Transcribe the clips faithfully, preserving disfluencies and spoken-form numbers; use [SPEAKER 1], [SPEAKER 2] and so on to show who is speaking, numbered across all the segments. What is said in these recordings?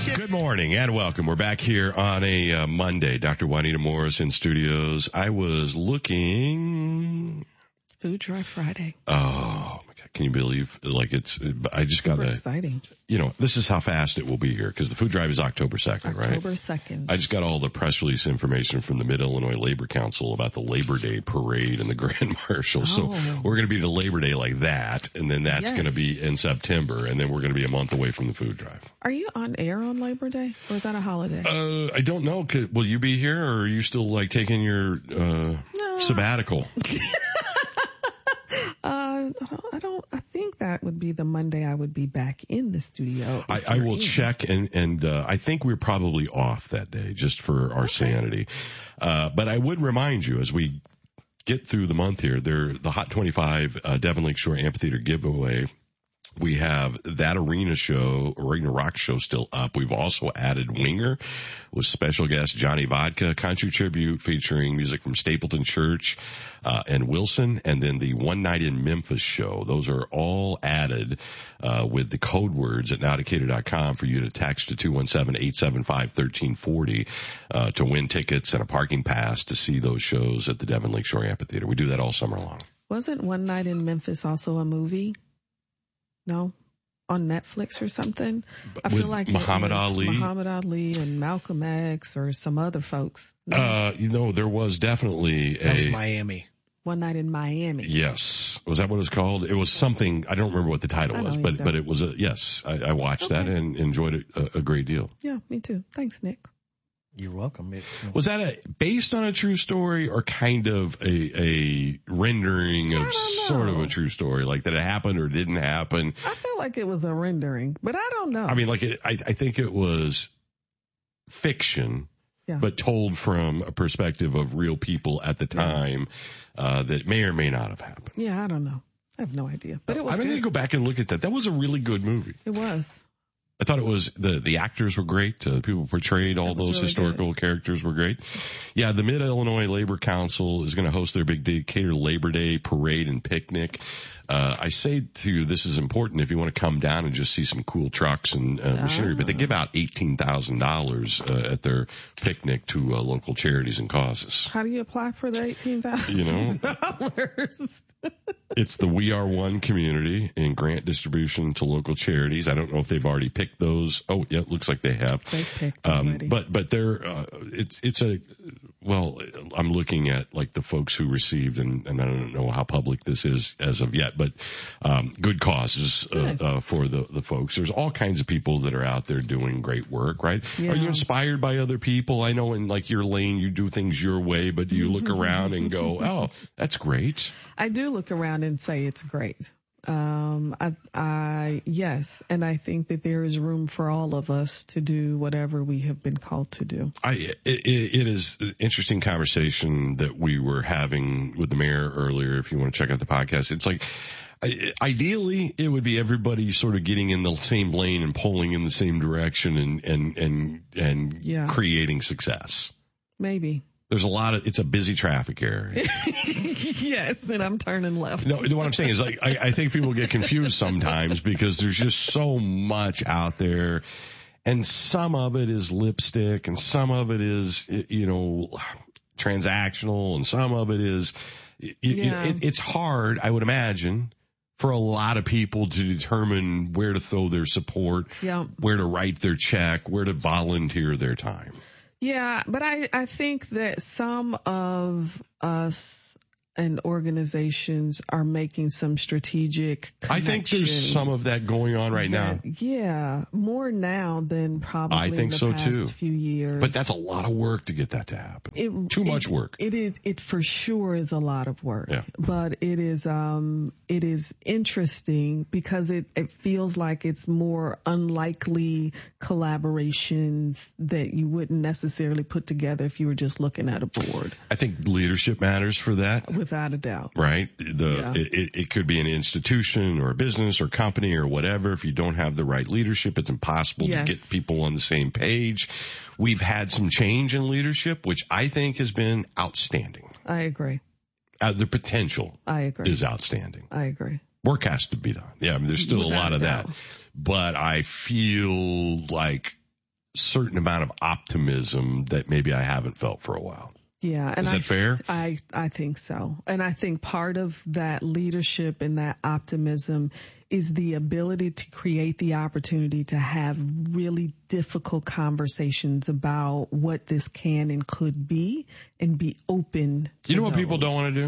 [SPEAKER 1] Good morning and welcome. We're back here on a uh, Monday. Doctor Juanita Morris in studios. I was looking...
[SPEAKER 2] Food Drive Friday.
[SPEAKER 1] Oh, my God. Can you believe? Like it's, I just
[SPEAKER 2] Super
[SPEAKER 1] got a...
[SPEAKER 2] exciting. You
[SPEAKER 1] know, this is how fast it will be here because the food drive is October second,
[SPEAKER 2] October
[SPEAKER 1] right?
[SPEAKER 2] October second.
[SPEAKER 1] I just got all the press release information from the Mid-Illinois Labor Council about the Labor Day parade and the Grand Marshal. Oh. So we're going to be to Labor Day like that, and then that's yes. going to be in September, and then we're going to be a month away from the food drive.
[SPEAKER 2] Are you on air on Labor Day, or is that a holiday?
[SPEAKER 1] Uh, I don't know. Could, will you be here, or are you still like taking your uh, no. sabbatical?
[SPEAKER 2] Uh, I don't, I think that would be the Monday I would be back in the studio.
[SPEAKER 1] I, I will in. check and, and, uh, I think we're probably off that day just for our okay. sanity. Uh, but I would remind you as we get through the month here, there, the Hot twenty-five, uh, Devon Lakeshore Amphitheater giveaway. We have that arena show, Arena Rock show still up. We've also added Winger with special guest Johnny Vodka, country tribute featuring music from Stapleton Church, uh, and Wilson, and then the One Night in Memphis show. Those are all added, uh, with the code words at now decatur dot com for you to text to two one seven, eight seven five, one three four zero, uh, to win tickets and a parking pass to see those shows at the Devon Lakeshore Amphitheater. We do that all summer long.
[SPEAKER 2] Wasn't One Night in Memphis also a movie? No, on Netflix or something. I
[SPEAKER 1] With
[SPEAKER 2] feel like
[SPEAKER 1] Muhammad Ali,
[SPEAKER 2] Muhammad Ali, and Malcolm X, or some other folks.
[SPEAKER 1] No. Uh, you know, there was definitely
[SPEAKER 3] that
[SPEAKER 1] a
[SPEAKER 3] was Miami.
[SPEAKER 2] One Night in Miami.
[SPEAKER 1] Yes, was that what it was called? It was something. I don't remember what the title was, but either. but it was a yes. I, I watched okay. that and enjoyed it a, a great deal.
[SPEAKER 2] Yeah, me too. Thanks, Nick.
[SPEAKER 3] You're welcome.
[SPEAKER 1] Was that a based on a true story or kind of a, a rendering of sort of a true story, like that it happened or didn't happen?
[SPEAKER 2] I feel like it was a rendering, but I don't know.
[SPEAKER 1] I mean, like it, I, I think it was fiction, yeah. but told from a perspective of real people at the time, yeah. uh, that may or may not have happened.
[SPEAKER 2] Yeah, I don't know. I have no idea, but it was.
[SPEAKER 1] I'm going to go back and look at that. That was a really good movie.
[SPEAKER 2] It was.
[SPEAKER 1] I thought it was, the, the actors were great. Uh, people portrayed all those really historical good. characters were great. Yeah, the Mid-Illinois Labor Council is going to host their big Decatur Labor Day parade and picnic. Uh, I say to you, this is important if you want to come down and just see some cool trucks and uh, machinery, oh. but they give out eighteen thousand dollars uh, at their picnic to uh, local charities and causes.
[SPEAKER 2] How do you apply for the eighteen thousand dollars?
[SPEAKER 1] You know, it's the We Are One community and grant distribution to local charities. I don't know if they've already picked those. Oh, yeah, it looks like they have.
[SPEAKER 2] They picked
[SPEAKER 1] um,
[SPEAKER 2] already.
[SPEAKER 1] But, but they're, uh, it's, it's a, well, I'm looking at like the folks who received, and, and I don't know how public this is as of yet, but um, good causes uh, uh, for the, the folks. There's all kinds of people that are out there doing great work, right? Yeah. Are you inspired by other people? I know in like your lane you do things your way, but do you look around and go, oh, that's great?
[SPEAKER 2] I do look around and say it's great. Um, I, I, yes, and I think that there is room for all of us to do whatever we have been called to do.
[SPEAKER 1] I, it, it is an interesting conversation that we were having with the mayor earlier. If you want to check out the podcast, it's like, ideally it would be everybody sort of getting in the same lane and pulling in the same direction and, and, and, and yeah. creating success.
[SPEAKER 2] Maybe.
[SPEAKER 1] There's a lot of, it's a busy traffic area.
[SPEAKER 2] Yes, and I'm turning left.
[SPEAKER 1] No, what I'm saying is like, I, I think people get confused sometimes because there's just so much out there, and some of it is lipstick and some of it is, you know, transactional, and some of it is, it, yeah. it, it's hard, I would imagine, for a lot of people to determine where to throw their support,
[SPEAKER 2] yeah.
[SPEAKER 1] where to write their check, where to volunteer their time.
[SPEAKER 2] Yeah, but I, I think that some of us and organizations are making some strategic connections. I
[SPEAKER 1] think there's some of that going on right
[SPEAKER 2] that,
[SPEAKER 1] now.
[SPEAKER 2] Yeah, more now than probably
[SPEAKER 1] I think
[SPEAKER 2] in the
[SPEAKER 1] so
[SPEAKER 2] past
[SPEAKER 1] too.
[SPEAKER 2] few years.
[SPEAKER 1] But that's a lot of work to get that to happen.
[SPEAKER 2] It,
[SPEAKER 1] Too
[SPEAKER 2] it,
[SPEAKER 1] much work.
[SPEAKER 2] It is. It for sure is a lot of work.
[SPEAKER 1] Yeah.
[SPEAKER 2] But it is. Um. It is interesting because it it feels like it's more unlikely collaborations that you wouldn't necessarily put together if you were just looking at a board.
[SPEAKER 1] I think leadership matters for that.
[SPEAKER 2] Without a doubt.
[SPEAKER 1] Right? The yeah. it, it could be an institution or a business or company or whatever. If you don't have the right leadership, it's impossible yes. to get people on the same page. We've had some change in leadership, which I think has been outstanding.
[SPEAKER 2] I agree.
[SPEAKER 1] Uh, the potential
[SPEAKER 2] I agree.
[SPEAKER 1] is outstanding.
[SPEAKER 2] I agree.
[SPEAKER 1] Work has to be done. Yeah, I mean, there's still
[SPEAKER 2] Without
[SPEAKER 1] a lot of
[SPEAKER 2] doubt.
[SPEAKER 1] that. But I feel like certain amount of optimism that maybe I haven't felt for a while.
[SPEAKER 2] Yeah. And
[SPEAKER 1] Is that
[SPEAKER 2] I,
[SPEAKER 1] fair?
[SPEAKER 2] I, I think so. And I think part of that leadership and that optimism is the ability to create the opportunity to have really difficult conversations about what this can and could be and be open to
[SPEAKER 1] You know what
[SPEAKER 2] those.
[SPEAKER 1] people don't want to do?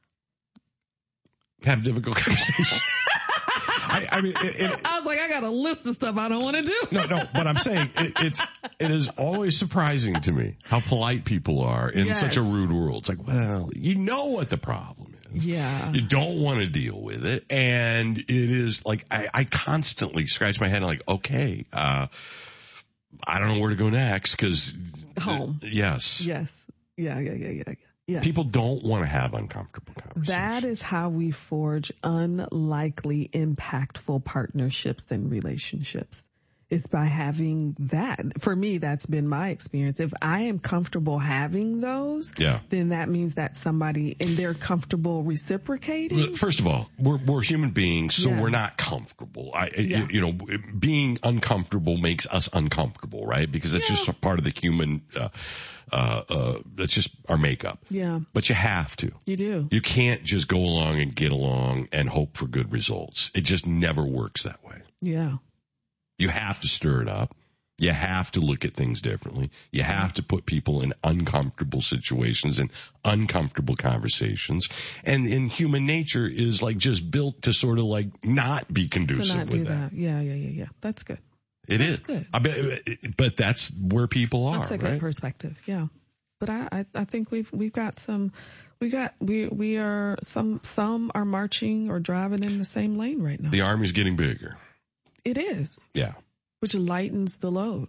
[SPEAKER 1] Have difficult conversations. I, I mean, it, it,
[SPEAKER 2] I was like, I got a list of stuff I don't want to do.
[SPEAKER 1] no, no, but I'm saying it, it's, it is always surprising to me how polite people are in
[SPEAKER 2] Yes.
[SPEAKER 1] such a rude world. It's like, well, you know what the problem is.
[SPEAKER 2] Yeah.
[SPEAKER 1] You don't want to deal with it. And it is like, I, I constantly scratch my head and like, okay, uh, I don't know where to go next because.
[SPEAKER 2] Home.
[SPEAKER 1] Th- yes.
[SPEAKER 2] Yes. Yeah, yeah, yeah, yeah, yeah. Yes.
[SPEAKER 1] People don't want to have uncomfortable conversations.
[SPEAKER 2] That is how we forge unlikely impactful partnerships and relationships. It's by having that. For me, that's been my experience. If I am comfortable having those,
[SPEAKER 1] yeah.
[SPEAKER 2] then that means that somebody, and they're comfortable reciprocating.
[SPEAKER 1] First of all, we're, we're human beings, so
[SPEAKER 2] Yeah.
[SPEAKER 1] we're not comfortable. I,
[SPEAKER 2] Yeah.
[SPEAKER 1] you, you know, being uncomfortable makes us uncomfortable, right? Because that's
[SPEAKER 2] Yeah.
[SPEAKER 1] just a part of the human, uh, uh, uh, that's just our makeup.
[SPEAKER 2] Yeah,
[SPEAKER 1] But you have to.
[SPEAKER 2] you do.
[SPEAKER 1] You can't just go along and get along and hope for good results. It just never works that way.
[SPEAKER 2] Yeah.
[SPEAKER 1] You have to stir it up. You have to look at things differently. You have to put people in uncomfortable situations and uncomfortable conversations. And in human nature is like just built to sort of like not be conducive
[SPEAKER 2] To not
[SPEAKER 1] with
[SPEAKER 2] do
[SPEAKER 1] that.
[SPEAKER 2] that. Yeah, yeah, yeah, yeah. That's good.
[SPEAKER 1] It
[SPEAKER 2] That's
[SPEAKER 1] is.
[SPEAKER 2] good.
[SPEAKER 1] I bet, but that's where people are,
[SPEAKER 2] That's a good
[SPEAKER 1] right?
[SPEAKER 2] perspective. Yeah. But I, I, I think we've, we've got some, we got, we, we are, some, some are marching or driving in the same lane right now.
[SPEAKER 1] The army's getting bigger.
[SPEAKER 2] It is.
[SPEAKER 1] Yeah.
[SPEAKER 2] Which lightens the load.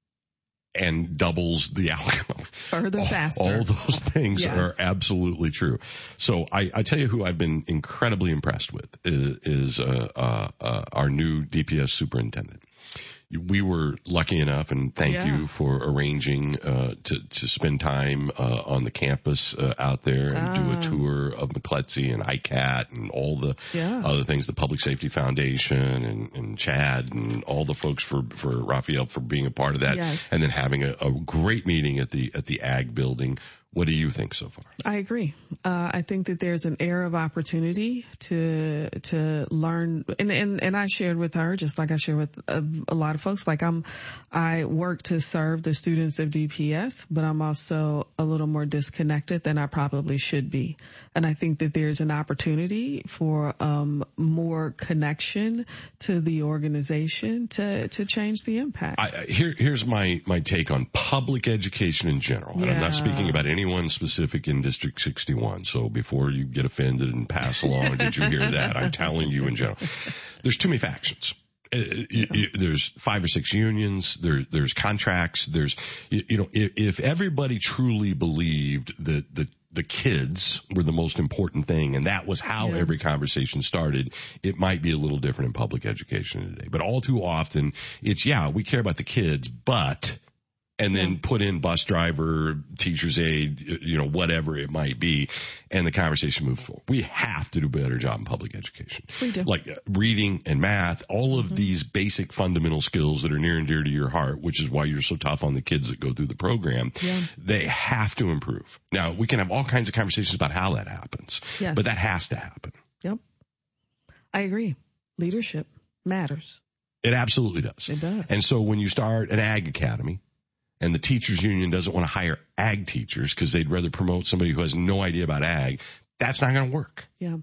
[SPEAKER 1] And doubles the outcome.
[SPEAKER 2] Further
[SPEAKER 1] all,
[SPEAKER 2] faster.
[SPEAKER 1] All those things
[SPEAKER 2] Yes.
[SPEAKER 1] are absolutely true. So I, I tell you who I've been incredibly impressed with is, is uh, uh, uh, our new D P S superintendent. We were lucky enough, and thank
[SPEAKER 2] Yeah.
[SPEAKER 1] you for arranging uh, to to spend time uh, on the campus uh, out there and
[SPEAKER 2] Ah.
[SPEAKER 1] do a tour of McCletsy and I C A T and all the
[SPEAKER 2] Yeah.
[SPEAKER 1] other things, the Public Safety Foundation and, and Chad and all the folks for for Raphael for being a part of that,
[SPEAKER 2] Yes.
[SPEAKER 1] and then having a, a great meeting at the at the Ag Building. What do you think so far?
[SPEAKER 2] I agree. Uh, I think that there's an air of opportunity to to learn, and and, and I shared with her, just like I share with a, a lot of folks. Like I'm, I work to serve the students of D P S, but I'm also a little more disconnected than I probably should be. And I think that there's an opportunity for um, more connection to the organization to to change the impact.
[SPEAKER 1] I, here, here's my my take on public education in general, and I'm
[SPEAKER 2] Yeah.
[SPEAKER 1] not speaking about anyone specific in District sixty-one. So before you get offended and pass along, did you hear that? I'm telling you in general. There's too many factions. Uh, you- you- There's five or six unions. There, there's contracts. There's, you, you know, if, if everybody truly believed that the the kids were the most important thing, and that was how
[SPEAKER 2] Yeah.
[SPEAKER 1] every conversation started, it might be a little different in public education today. But all too often, it's yeah, we care about the kids, but. And then
[SPEAKER 2] Yeah.
[SPEAKER 1] put in bus driver, teacher's aide, you know, whatever it might be, and the conversation moves forward. We have to do a better job in public education.
[SPEAKER 2] We do.
[SPEAKER 1] Like uh, reading and math, all of
[SPEAKER 2] Mm-hmm.
[SPEAKER 1] these basic fundamental skills that are near and dear to your heart, which is why you're so tough on the kids that go through the program.
[SPEAKER 2] Yeah.
[SPEAKER 1] They have to improve. Now, we can have all kinds of conversations about how that happens,
[SPEAKER 2] Yes.
[SPEAKER 1] but that has to happen.
[SPEAKER 2] Yep. I agree. Leadership matters.
[SPEAKER 1] It absolutely does.
[SPEAKER 2] It does.
[SPEAKER 1] And so when you start an ag academy, and the teachers union doesn't want to hire ag teachers because they'd rather promote somebody who has no idea about ag, that's not going to work.
[SPEAKER 2] Yeah.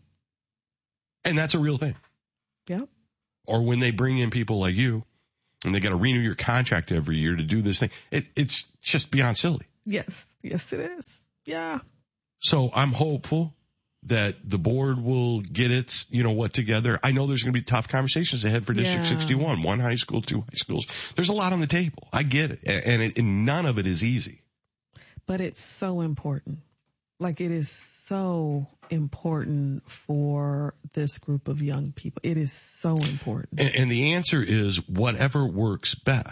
[SPEAKER 1] And that's a real thing.
[SPEAKER 2] Yep.
[SPEAKER 1] Or when they bring in people like you and they got to renew your contract every year to do this thing, it, it's just beyond silly.
[SPEAKER 2] Yes. Yes, it is. Yeah.
[SPEAKER 1] So I'm hopeful that the board will get its, you know what, together. I know there's going to be tough conversations ahead for District
[SPEAKER 2] Yeah.
[SPEAKER 1] sixty-one, one high school, two high schools. There's a lot on the table. I get it. And, it, and none of it is easy.
[SPEAKER 2] But it's so important. Like it is so important for this group of young people. It is so important.
[SPEAKER 1] And, and the answer is whatever works best.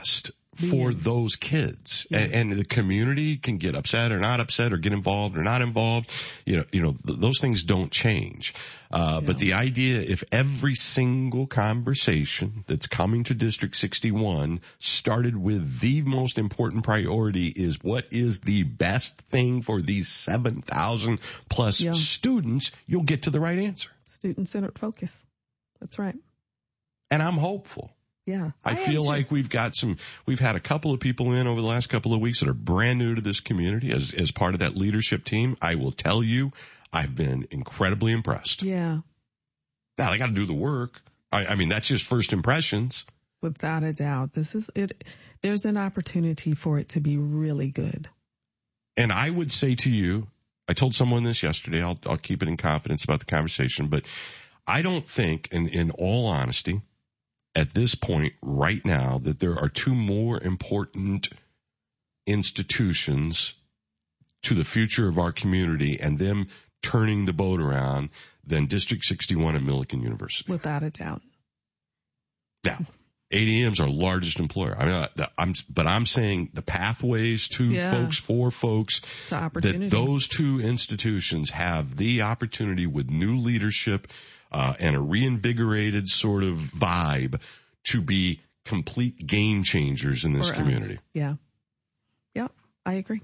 [SPEAKER 1] for
[SPEAKER 2] yeah.
[SPEAKER 1] those kids.
[SPEAKER 2] Yeah.
[SPEAKER 1] And, and the community can get upset or not upset or get involved or not involved. You know, you know, th- those things don't change. Uh,
[SPEAKER 2] yeah.
[SPEAKER 1] but the idea, if every single conversation that's coming to District sixty-one started with the most important priority is what is the best thing for these seven thousand plus
[SPEAKER 2] yeah.
[SPEAKER 1] students, you'll get to the right answer.
[SPEAKER 2] Student-centered focus. That's right.
[SPEAKER 1] And I'm hopeful.
[SPEAKER 2] Yeah.
[SPEAKER 1] I, I feel like we've got some, we've had a couple of people in over the last couple of weeks that are brand new to this community as, as part of that leadership team. I will tell you, I've been incredibly impressed.
[SPEAKER 2] Yeah.
[SPEAKER 1] Now, they got to do the work. I, I mean, that's just first impressions.
[SPEAKER 2] Without a doubt. This is it. There's an opportunity for it to be really good.
[SPEAKER 1] And I would say to you, I told someone this yesterday, I'll, I'll keep it in confidence about the conversation, but I don't think, in, in all honesty, at this point right now, that there are two more important institutions to the future of our community and them turning the boat around than District sixty-one and Millikan University.
[SPEAKER 2] Without a doubt.
[SPEAKER 1] Now, A D M's our largest employer. I mean, I'm, but I'm saying the pathways to
[SPEAKER 2] yeah.
[SPEAKER 1] folks, for folks,
[SPEAKER 2] it's an opportunity.
[SPEAKER 1] that those two institutions have the opportunity with new leadership uh, and a reinvigorated sort of vibe to be complete game changers in this
[SPEAKER 2] For
[SPEAKER 1] community.
[SPEAKER 2] Us. Yeah. Yep. I agree.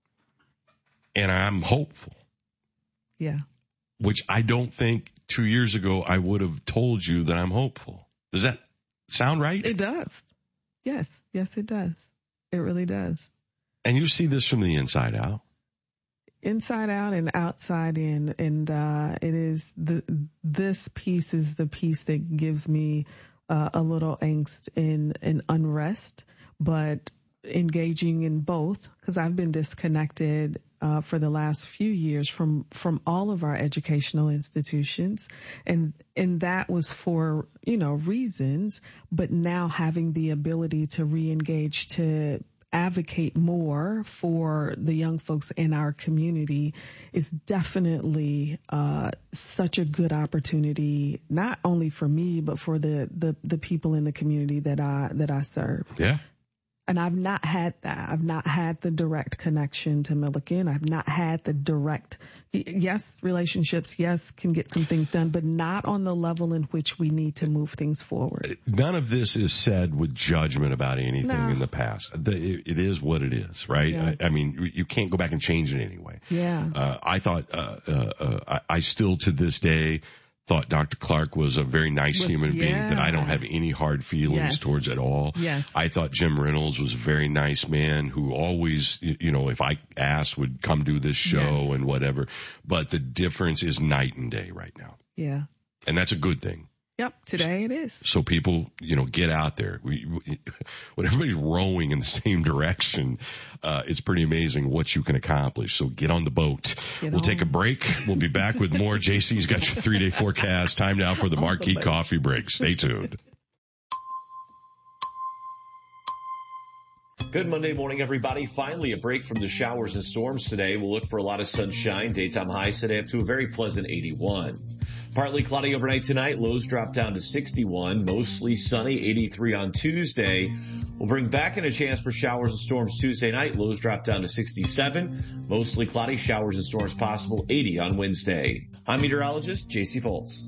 [SPEAKER 1] And I'm hopeful.
[SPEAKER 2] Yeah.
[SPEAKER 1] Which I don't think two years ago I would have told you that I'm hopeful. Does that sound right?
[SPEAKER 2] It does. Yes. Yes, it does. It really does.
[SPEAKER 1] And you see this from the inside out.
[SPEAKER 2] Inside out and outside in. And, uh, it is the, this piece is the piece that gives me, uh, a little angst and, and unrest, but engaging in both, because I've been disconnected uh, for the last few years from from all of our educational institutions, and and that was for you know reasons. But now having the ability to re-engage, to advocate more for the young folks in our community is definitely uh, such a good opportunity, not only for me but for the the the people in the community that I that I serve.
[SPEAKER 1] Yeah.
[SPEAKER 2] And I've not had that. I've not had the direct connection to Millikan. I've not had the direct, yes, relationships, yes, can get some things done, but not on the level in which we need to move things forward.
[SPEAKER 1] None of this is said with judgment about anything
[SPEAKER 2] No.
[SPEAKER 1] in the past. The, it is what it is, right?
[SPEAKER 2] Yeah.
[SPEAKER 1] I, I mean, you can't go back and change it anyway.
[SPEAKER 2] Yeah.
[SPEAKER 1] Uh, I thought, uh, uh, uh, I, I still to this day thought Doctor Clark was a very nice
[SPEAKER 2] With,
[SPEAKER 1] human being
[SPEAKER 2] yeah.
[SPEAKER 1] that I don't have any hard feelings
[SPEAKER 2] Yes.
[SPEAKER 1] towards at all.
[SPEAKER 2] Yes.
[SPEAKER 1] I thought Jim Reynolds was a very nice man who always, you know, if I asked, would come do this show
[SPEAKER 2] Yes.
[SPEAKER 1] and whatever. But the difference is night and day right now.
[SPEAKER 2] Yeah.
[SPEAKER 1] And that's a good thing.
[SPEAKER 2] Yep. Today it is.
[SPEAKER 1] So people, you know, get out there. We, we, when everybody's rowing in the same direction, uh, it's pretty amazing what you can accomplish. So get on the boat.
[SPEAKER 2] Get
[SPEAKER 1] we'll
[SPEAKER 2] on.
[SPEAKER 1] take a break. We'll be back with more. J C's got your three day forecast. Time now for the
[SPEAKER 2] On the
[SPEAKER 1] Marquee
[SPEAKER 2] boat.
[SPEAKER 1] Coffee Break. Stay tuned.
[SPEAKER 3] Good Monday morning, everybody. Finally, a break from the showers and storms today. We'll look for a lot of sunshine. Daytime highs today up to a very pleasant eighty-one. Partly cloudy overnight tonight. Lows drop down to sixty-one. Mostly sunny, eighty-three on Tuesday. We'll bring back in a chance for showers and storms Tuesday night. Lows drop down to sixty-seven. Mostly cloudy, showers and storms possible, eighty on Wednesday. I'm meteorologist J C Foltz.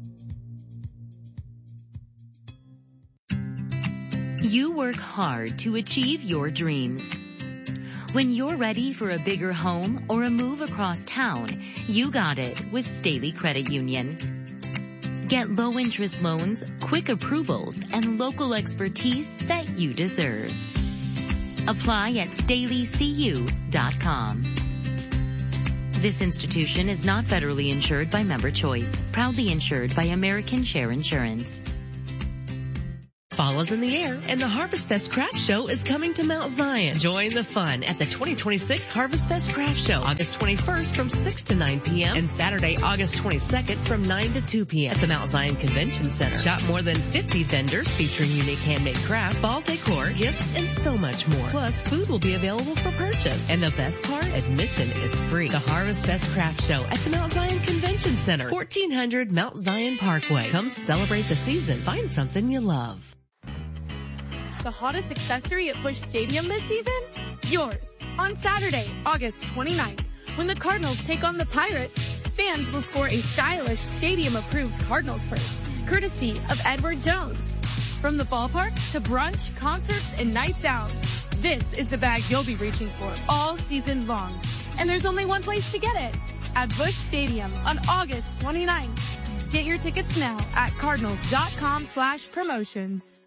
[SPEAKER 4] You work hard to achieve your dreams. When you're ready for a bigger home or a move across town, you got it with Staley Credit Union. Get low interest loans, quick approvals, and local expertise that you deserve. Apply at staley c u dot com. This institution is not federally insured by Member Choice, proudly insured by American Share Insurance.
[SPEAKER 5] Fall is in the air, and the Harvest Fest Craft Show is coming to Mount Zion. Join the fun at the twenty twenty-six Harvest Fest Craft Show, August twenty-first from six to nine p.m. and Saturday, August twenty-second from nine to two p.m. at the Mount Zion Convention Center. Shop more than fifty vendors featuring unique handmade crafts, fall decor, gifts, and so much more. Plus, food will be available for purchase. And the best part, admission is free. The Harvest Fest Craft Show at the Mount Zion Convention Center, fourteen hundred Mount Zion Parkway. Come celebrate the season. Find something you love.
[SPEAKER 6] the hottest accessory at Busch Stadium this season? Yours. On Saturday, August twenty-ninth, when the Cardinals take on the Pirates, fans will score a stylish stadium-approved Cardinals purse, courtesy of Edward Jones. From the ballpark to brunch, concerts, and nights out, this is the bag you'll be reaching for all season long. And there's only one place to get it, at Busch Stadium on August twenty-ninth. Get your tickets now at cardinals.com slash promotions.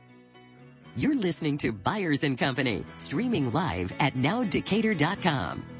[SPEAKER 7] You're listening to Byers and Company, streaming live at now decatur dot com.